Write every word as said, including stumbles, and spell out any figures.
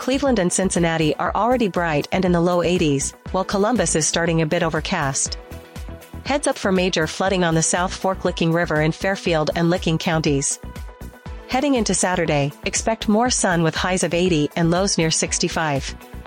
Cleveland and Cincinnati are already bright and in the low eighties, while Columbus is starting a bit overcast. Heads up for major flooding on the South Fork Licking River in Fairfield and Licking counties. Heading into Saturday, expect more sun with highs of eighty and lows near sixty-five.